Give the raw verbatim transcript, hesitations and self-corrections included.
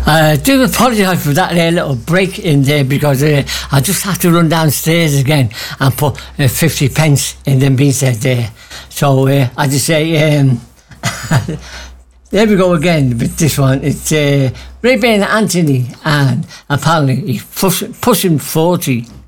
I do apologise for that there little break in there because uh, I just have to run downstairs again and put uh, fifty pence in the meter there. So uh, I just say, um, there we go again with this one. It's uh, Ray-Ban Anthony, and apparently he's push, pushing forty.